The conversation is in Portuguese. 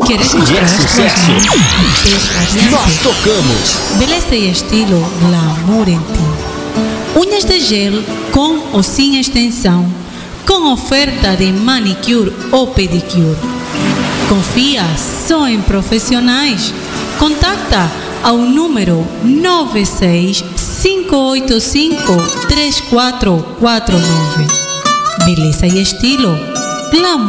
Se é sucesso, nós tocamos. Beleza e estilo, glamour em ti. Unhas de gel com ou sem extensão, com oferta de manicure ou pedicure. Confia só em profissionais. Contacta ao número 965853449. Beleza e estilo, glamour.